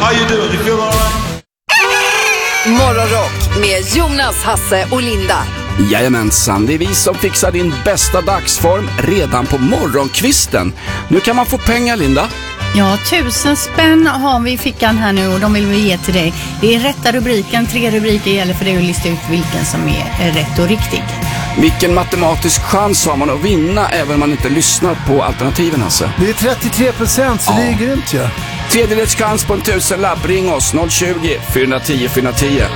How you doing? You feel all right? Morgonrock med Jonas, Hasse och Linda. Jajamensan, det är vi som fixar din bästa dagsform redan på morgonkvisten. Nu kan man få pengar, Linda. Ja, 1000 spänn har vi i fickan här nu och de vill vi ge till dig. Det är rätta rubriken, 3 rubriker gäller för dig att lista ut vilken som är rätt och riktig. Vilken matematisk chans har man att vinna även om man inte lyssnar på alternativen, Hasse? Det är 33%, så det är grymt ju. Tredjedels chans på en 1000-lapp. Ring oss 020 410 410.